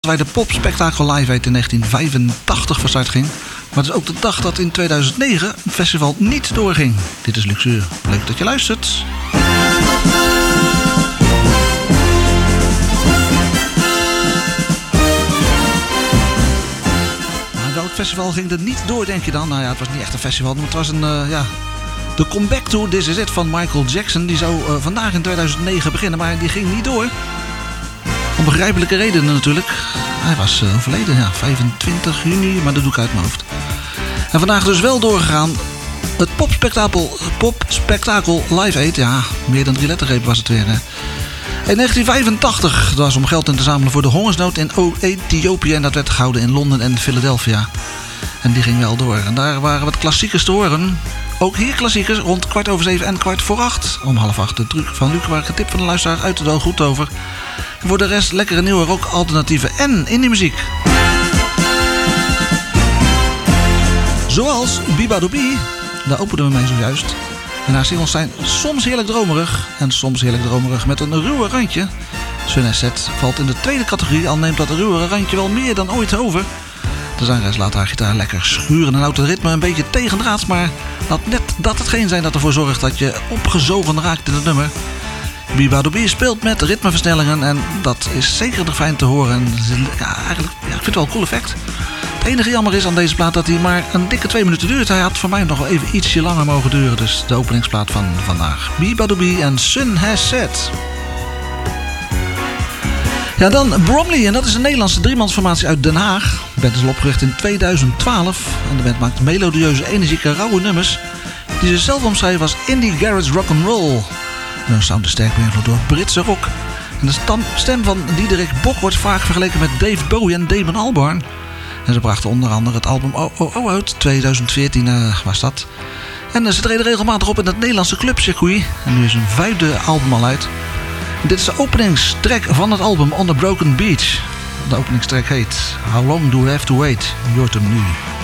Wij de Pop Spectacle Live Aid in 1985 van start ging. Maar het is ook de dag dat in 2009 het festival niet doorging. Dit is Luxuur. Leuk dat je luistert. Welk festival ging er niet door, denk je dan? Nou ja, het was niet echt een festival, maar het was de comeback tour This Is It van Michael Jackson. Die zou vandaag in 2009 beginnen, maar die ging niet door. Om begrijpelijke redenen natuurlijk. Hij was overleden, 25 juni, maar dat doe ik uit mijn hoofd. En vandaag dus wel doorgegaan. Het Pop Spectacle Live Aid. Ja, meer dan 3 lettergrepen was het weer. Hè. In 1985, dat was om geld in te zamelen voor de hongersnood in Ethiopië. En dat werd gehouden in Londen en Philadelphia. En die ging wel door. En daar waren wat klassiekers te horen. Ook hier klassiekers rond 7:15 en 7:15. Om 7:30 de truc van Luc, waar ik getipt van de luisteraar uit de doel goed over. En voor de rest lekkere nieuwe rock, alternatieven en indie muziek. Zoals Bibadoobie, daar openen we mee zojuist. En haar singles zijn soms heerlijk dromerig en soms heerlijk dromerig met een ruwe randje. Sun Set valt in de tweede categorie, al neemt dat ruwe randje wel meer dan ooit over. De zangeres laat haar gitaar lekker schuren en houdt het ritme een beetje tegendraads, maar laat net dat hetgeen zijn dat ervoor zorgt dat je opgezogen raakt in het nummer. Bibadoobie speelt met ritmeversnellingen en dat is zeker nog fijn te horen. En ik vind het wel een cool effect. Het enige jammer is aan deze plaat dat hij maar een dikke 2 minuten duurt. Hij had voor mij nog wel even ietsje langer mogen duren. Dus de openingsplaat van vandaag. Bibadoobie en Sun Has Set. Ja, dan Bromley. En dat is een Nederlandse driemansformatie uit Den Haag. De band is al opgericht in 2012. En de band maakt melodieuze, energieke, rauwe nummers. Die ze zelf omschrijven als indie garage rock'n'roll. En hun sound is sterk beïnvloed door Britse rock. En de stem van Diederik Bok wordt vaak vergeleken met David Bowie en Damon Albarn. En ze brachten onder andere het album Oh uit. 2014 was dat. En ze treden regelmatig op in het Nederlandse clubcircuit. En nu is hun 5e album al uit. En dit is de openingstrack van het album On the Broken Beach. De openingstrack heet How Long Do We Have To Wait? Je hoort hem nu.